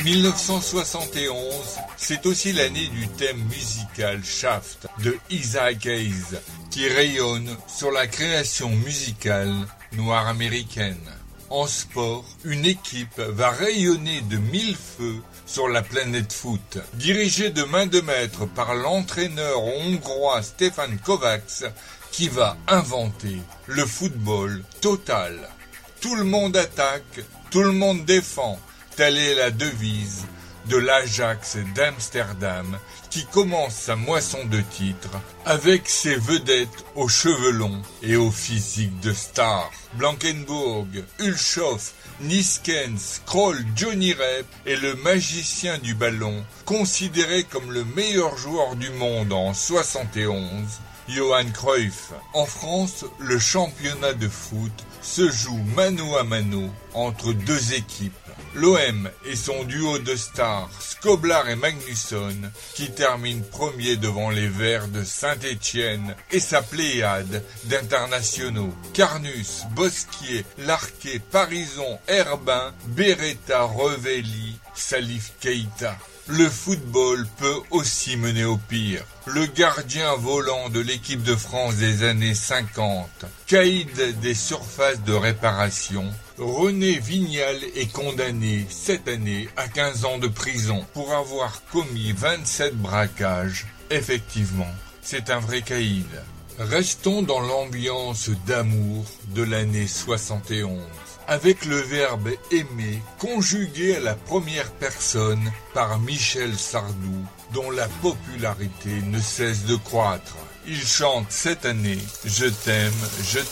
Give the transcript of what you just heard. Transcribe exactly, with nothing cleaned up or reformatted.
mille neuf cent soixante et onze, c'est aussi l'année du thème musical Shaft de Isaac Hayes, qui rayonne sur la création musicale noire américaine. En sport, une équipe va rayonner de mille feux sur la planète foot. Dirigée de main de maître par l'entraîneur hongrois Stefan Kovács, qui va inventer le football total. Tout le monde attaque, tout le monde défend. Telle est la devise de l'Ajax d'Amsterdam qui commence sa moisson de titres avec ses vedettes aux cheveux longs et au physique de stars. Blankenburg, Hulshoff, Niskens, Kroll, Johnny Rep et le magicien du ballon, considéré comme le meilleur joueur du monde en soixante et onze, Johan Cruyff. En France, le championnat de foot se joue mano à mano entre deux équipes. L'O M et son duo de stars, Skoblar et Magnusson, qui termine premier devant les Verts de Saint-Étienne et sa pléiade d'internationaux. Carnus, Bosquier, Larquet, Parison, Herbin, Beretta, Revelli, Salif Keita. Le football peut aussi mener au pire. Le gardien volant de l'équipe de France des années cinquante, caïd des surfaces de réparation, René Vignal est condamné cette année à quinze ans de prison pour avoir commis vingt-sept braquages. Effectivement, c'est un vrai caïd. Restons dans l'ambiance d'amour de l'année soixante et onze. Avec le verbe aimer conjugué à la première personne par Michel Sardou, dont la popularité ne cesse de croître. Il chante cette année « Je t'aime, je